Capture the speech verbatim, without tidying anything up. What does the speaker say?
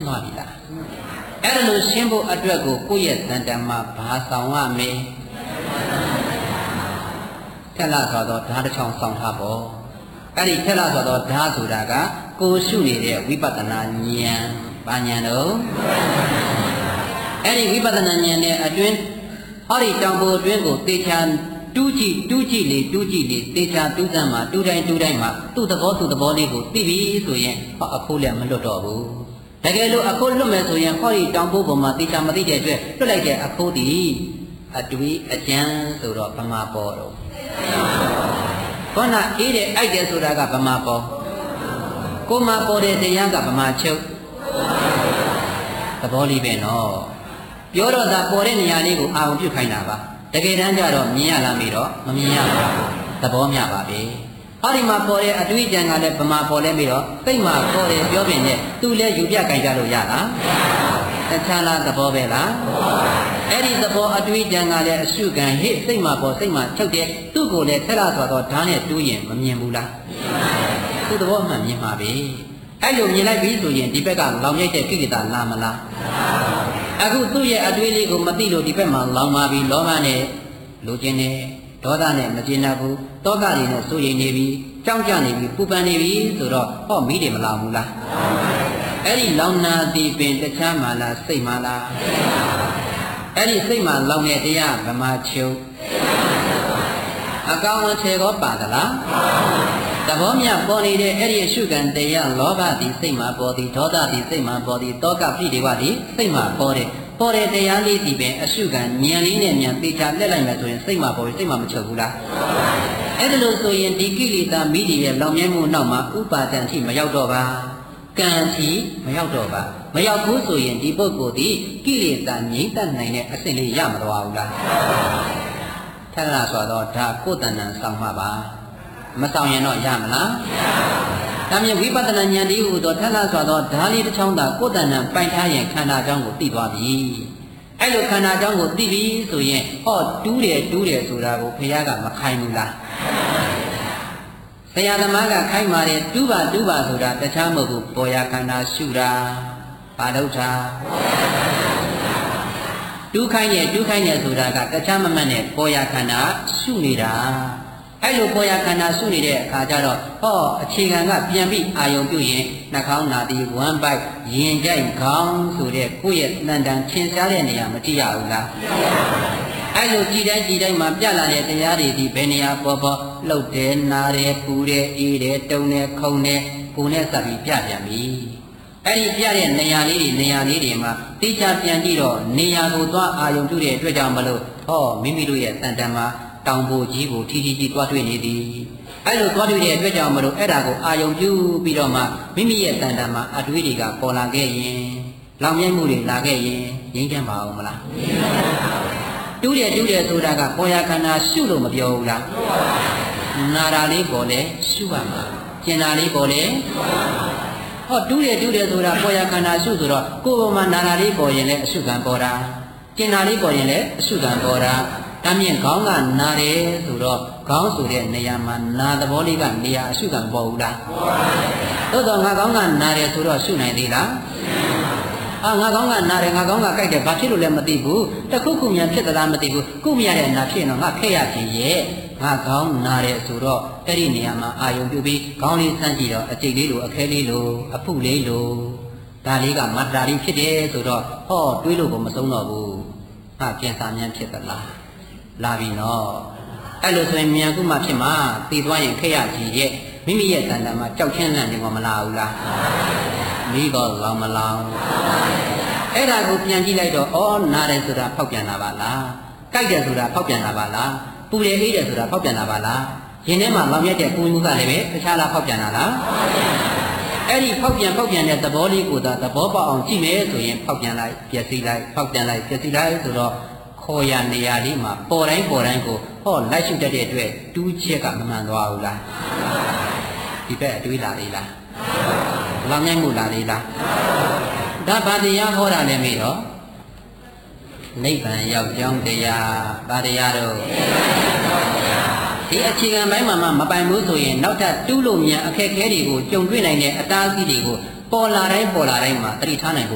သွားပြီလားအဲ့ဒါလို့ရှင်းဖို့အတွက်ကိုကိုယ့်ရဲ့တန်တန်မှာဘာဆောင်ရမလဲထက်လာဆိုတော့ဓာတ်တစ်ချောင်းဆောင်ထားပေါ့အဲ့ဒီထက်လာဆိုတော့ဓာတ်ဆိုတာကကိုရှုနေတဲ့ဝိပဿနာဉာဏ်ဘာဉာဏ်တော့အဲ့ဒီဝိပဿနာဉာဏ်နဲ့အတွင်းဟောဒီတောင်ပေါ်အတွင်းကိုတေချာတူးကြည့်တူးကြည့်လေတူးကြည့်လေတေချာတူးစမ်းမှာတူးတိုင်းတူးတိုင်းမှာသူ့သဘောသူ့သဘောလေးကိုသိပြီဆိုရင်ဟောအခုလည်းမလွတ်တော့ဘူးတကယ်လို့အခုလွတ်မယ်ဆိုရင်ဟောဒီတောင်ပေါ်ပေါ်မှာတေချာမသိတဲ့အတွက်လွတ်လိုက်တဲ့အခုဒီအတွေးအကြံဆိုတော့ဗမာပေါ်တော့ခေါဏအေးတဲ့အိုက်တယ်ဆိုတာကဗမာပေါ်ကိုမပေါ်တဲ့တရားကဗမာချုပ်သဘောလေးပဲနော်ပြောတော့သာပေါ်တဲ့နေရာလေးကိုအာရုံပြုခိုင်းတာပါတကယ်တမ်းကျတော့မြင်ရလားမေးတော့မမြင်ရပါဘူးသဘောမျှပါပဲဟောဒီမှာပေါ်တဲ့အတွေ့အကြံကလည်းဗမာပေါ်လဲမေးတော့စိတ်မှာပေါ်တယ်ပြောပြင်နဲ့သူလည်းယူပြကြိုင်ကြလို့ရလားတခြားလားသဘောပဲလားအဲ့ဒီသဘောအတွေ့အကြံကလည်းအရှုခံဟိစိတ်မှာပေါ်စိတ်မှာချုပ်တဲ့သူ့ကိုလည်းထက်လာဆိုတော့ဓာတ်နဲ့တူးရင်မမြင်ဘူးလားသူ့သဘောမှမြင်မှာပဲအဲ့လိုမြင်လိုက်ပြီဆိုရင်ဒီဘက်ကလောင်ရိုက်တဲ့ကိလေသာလာမလားအခုသူ့ရဲ့အတွေးလေးကိုမသိလို့ဒီဘက်မှာလောင်ပါပြီလောဘနဲ့လိုချင်တယ်ဒေါသနဲ့မကျေနပ်ဘူးတောကတွေနဲ့စိုးရိမ်နေပြီကြောက်ကြနေပြီပူပန်နေပြီဆိုတော့ဟောမိတယ်မလောင်ဘူးလားအဲ့ဒီလောင်နာသည်ပင်တခြားမှလားစိတ်မှလားအဲ့ဒီစိတ်မှလောင်တဲ့တရားဗမာချုပ်အကောင်အထည်ကောပါသလားသဘောမြပေါ်နေတဲ့အဲ့ဒီအရှုခံတရားလောဘသည်စိတ်မှာပေါ်သည်ဒေါသသည်စိတ်မှာပေါ်သည်တောကပိဋိဝသည်စိတ်မှာပေါ်တယ်ပေါ်တဲ့တရားလေးဒီပင်အရှုခံဉာဏ်လေးနဲ့ဉာဏ်သိချလက်လိုက်မယ်ဆိုရင်စိတ်မှာပေါ်ပြီးစိတ်မှာမချုပ်ဘူးလားအဲ့ဒါလို့ဆိုရင်ဒီကိလေသာမိဒီရဲ့လောင်မြဲမှုနောက်မှာဥပါဒံထိမရောက်တော့ပါကံထိမရောက်တော့ပါမရောက်ဘူးဆိုရင်ဒီပုဂ္ဂိုလ်ဒီကိလေသာငြိမ့်သက်နိုင်တဲ့အဆင့်လေးရမသွားဘူးလားထက်လာဆိုတော့ဒါကိုယ်တဏ္ဍာဆောင်မှာပါမဆောင်ရင်တော့ရမလားဒါမြင်ဝိပဿနာဉာဏ်ဒီဟူသောထက်လာဆိုတော့ဓာလေးတစ်ချောင်းသာကိုယ်တဏ္ဍာပိုင်ထားရင်ခန္ဓာကြောင်းကိုသိသွားပြီအဲ့လိုခန္ဓာကြောင်းကိုသိပြီဆိုရင်ဟောတူးတယ်တူးတယ်ဆိုတာကိုဘုရားကမခိုင်းဘူးလားဆရာသမားကခိုင်းပါတယ်တူးပါတူးပါဆိုတာတခြားမဟုတ်ဘူးပေါ်ရခန္ဓာရှုတာဘာလို့တာတူးခိုင်းရဲ့တူးခိုင်းရဲ့ဆိုတာကတခြားမမှန်နဲ့ပေါ်ရခန္ဓာရှုနေတာအဲ့လိုပေါ်ရခန္ဓာရှုနေတဲ့အခါကျတော့ဟောအခြေခံကပြန်ပြီးအာယုံပြုရင်နှာခေါင်းနာသည်ဝမ်းပိုက်ရင်ကြိုက်ခေါင်းဆိုတဲ့ကိုယ့်ရဲ့တန်တန်ထင်ရှားတဲ့နေရာမကြည့်ရဘူးလားအဲ့လိုကြည်တိုင်းကြည်တိုင်းမှာပြလာတဲ့တရားတွေဒီဘယ်နေရာပေါ်ပေါ်လှုပ်တယ်နားတယ်ပူတယ်အေးတယ်တုံတယ်ခုန်တယ်ကိုယ်နဲ့စပ်ပြီးပြပြန်ပြီအဲ့ဒီပြတဲ့နေရာလေးတွေနေရာလေးတွေမှာတိကျပြန်ကြည့်တော့နေရာကိုသွားအာယုံပြုတဲ့အတွက်ကြောင့်မလို့ဟောမိမိတို့ရဲ့တန်တန်မှာတောင်ပေါ်ကြီးကိုထီထီကြီးတွားတွေ့နေသည်အဲ့လိုတွားတွေ့တဲ့အတွက်ကြောင့်မလို့အဲ့ဒါကိုအာယုံပြုပြီးတော့မှမိမိရဲ့တန်တန်မှာအတွေးတွေကပေါ်လာခဲ့ရင်လောင်မြိုက်မှုတွေလာခဲ့ရင်ငြိမ်းချမ်းပါအောင်မလားတူးတယ်တူးတယ်ဆိုတာကပေါ်ရခန္ဓာရှုလို့မပြောဘူးလားနာတာလေးပေါ်လဲရှုရမှာကျင်တာလေးပေါ်လဲဟောတူးတယ်တူးတယ်ဆိုတာပေါ်ရခန္ဓာရှုဆိုတော့ကိုယ်ပေါ်မှာနာတာလေးပေါ်ရင်လည်းအရှုခံပေါ်တာကျင်တာလေးပေါ်ရင်လည်းအရှုခံပေါ်တာဒါမြင်ခေါင်းကနာတယ်ဆိုတော့ခေါင်းဆိုတဲ့နေရာမှာနာသဘောလေးကနေရာအရှုခံပေါ်ဘူးလားပေါ်ပါဘူးသို့တော့ငါခေါင်းကနာတယ်ဆိုတော့ရှုနိုင်သေးလားအာငါကောင်းကနားတယ်ငါကောင်းကကြိုက်တယ်ဘာဖြစ်လို့လဲမသိဘူးတခုခုမြန်ဖြစ်သလားမသိဘူးကုမရတဲ့နာဖြစ်ရင်တော့ငါဖက်ရခြင်းရဲ့ငါကောင်းနားတယ်ဆိုတော့အဲ့ဒီနေရာမှာအာယုံပြုပြီးခေါင်းလေးစမ်းကြည့်တော့အကျိတ်လေးလိုအခဲလေးလိုအဖုလေးလိုဒါလေးကမတ္တာလေးဖြစ်တယ်ဆိုတော့ဟောတွေးလို့ကိုမဆုံးတော့ဘူးဟာပြန်စာမြန်ဖြစ်သလားလာပြီနော်အဲ့လိုဆိုရင်မြန်ခုမှဖြစ်မှာသိသွားရင်ဖက်ရခြင်းရဲ့မိမိရဲ့တန်တမ်းမှာကြောက်ချင်းလန့်နေမှာမလားဘူးလားမိတော့လောင်မလောင်အဲ့ဒါကိုပြန်ကြည့်လိုက်တော့ဩနားတယ်ဆိုတာဖောက်ပြန်လာပါလားကြိုက်တယ်ဆိုတာဖောက်ပြန်လာပါလားပူတယ်အေးတယ်ဆိုတာဖောက်ပြန်လာပါလားရင်ထဲမှာလောင်ရက်တဲ့ကိုယ်မှုကလည်းပဲတခြားလားဖောက်ပြန်လာလားအဲ့ဒီဖောက်ပြန်ဖောက်ပြန်တဲ့သဘောလေးကိုသာသဘောပေါက်အောင်ကြည့်မယ်ဆိုရင်ဖောက်ပြန်လိုက်ပျက်စီးလိုက်ဖောက်ပြန်လိုက်ပျက်စီးလိုက်ဆိုတော့ခေါ်ရနေရာလေးမှာပေါ်တိုင်းပေါ်တိုင်းကိုဟောလိုက်ရှုတတ်တဲ့အတွက်တူးချက်ကမမှန်သွားဘူးလားဒီဘက်အတွေးလာလေးလားလောင်မြိုက်မှုလာသေးလားဒါဘာတရားဟောတာလဲမေးတော့နိဗ္ဗာန်ရောက်ကြောင်းတရားဘာတရားတော့ဒီအခြေခံပိုင်းမှာမှမပိုင်ဘူးဆိုရင်နောက်ထပ်တူးလို့မြန်အခက်အခဲတွေကိုကြုံတွေ့နိုင်တဲ့အတားအဆီးတွေကိုပေါ်လာတိုင်းပေါ်လာတိုင်းမှာတတိထားနိုင်